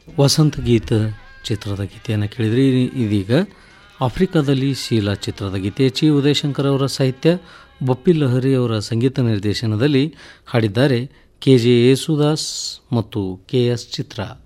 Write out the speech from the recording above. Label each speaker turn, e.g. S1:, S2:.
S1: ವಸಂತ ಗೀತ ಚಿತ್ರದ ಗೀತೆಯನ್ನು ಕೇಳಿದ್ರಿ. ಇದೀಗ ಆಫ್ರಿಕಾದಲ್ಲಿ ಶೀಲಾ ಚಿತ್ರದ ಗೀತೆ ಚಿ ಉದಯಶಂಕರ್ ಅವರ ಸಾಹಿತ್ಯ, ಬಪ್ಪಿ ಲಹರಿ ಅವರ ಸಂಗೀತ ನಿರ್ದೇಶನದಲ್ಲಿ ಹಾಡಿದ್ದಾರೆ ಕೆ ಜೆ ಯೇಸುದಾಸ್ ಮತ್ತು ಕೆ ಎಸ್ ಚಿತ್ರ.